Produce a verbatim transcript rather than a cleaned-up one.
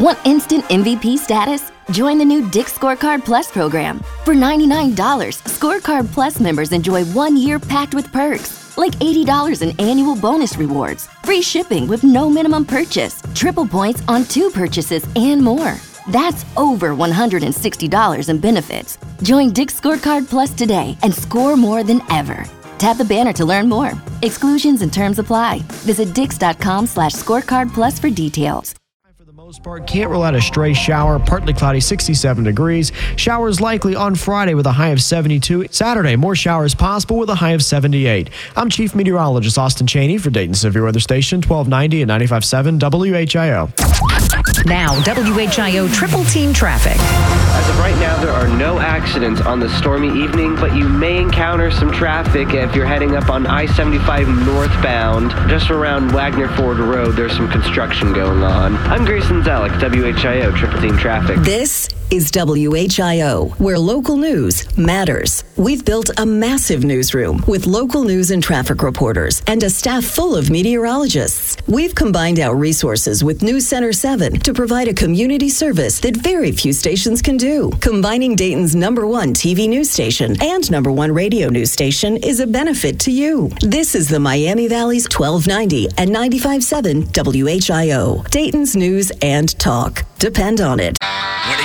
Want instant M V P status? Join the new Dick's Scorecard Plus program. For ninety-nine dollars, Scorecard Plus members enjoy one year packed with perks, like eighty dollars in annual bonus rewards, free shipping with no minimum purchase, triple points on two purchases, and more. That's over one hundred sixty dollars in benefits. Join Dick's Scorecard Plus today and score more than ever. Tap the banner to learn more. Exclusions and terms apply. Visit dix.com slash scorecard plus for details. For the most part, can't rule out a stray shower. Partly cloudy, sixty-seven degrees. Showers likely on Friday with a high of seventy-two. Saturday, more showers possible with a high of seventy-eight. I'm Chief Meteorologist Austin Cheney for Dayton Severe Weather Station, twelve ninety and ninety-five point seven W H I O. Now, W H I O Triple Team Traffic. As of right now, there are no accidents on the stormy evening, but you may encounter some traffic if you're heading up on I seventy-five northbound. Just around Wagner Ford Road, there's some construction going on. I'm Grayson Zellick, W H I O Triple Team Traffic. This is W H I O, where local news matters. We've built a massive newsroom with local news and traffic reporters and a staff full of meteorologists. We've combined our resources with News Center seven to provide a community service that very few stations can do. Combining Dayton's number one T V news station and number one radio news station is a benefit to you. This is the Miami Valley's twelve ninety and ninety-five point seven W H I O, Dayton's news and talk. Depend on it.